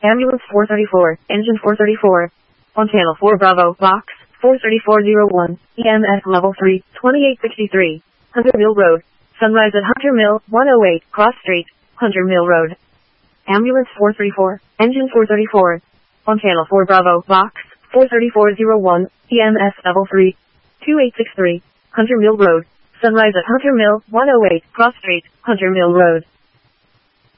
Ambulance 434, Engine 434. On Channel 4 Bravo, Box 43401, EMS Level 3, 2863, Hunter Mill Road. Sunrise at Hunter Mill, 108, Cross Street, Hunter Mill Road. Ambulance 434, Engine 434. On Channel 4 Bravo, Box 43401, EMS Level 3, 2863, Hunter Mill Road. Sunrise at Hunter Mill, 108, Cross Street, Hunter Mill Road.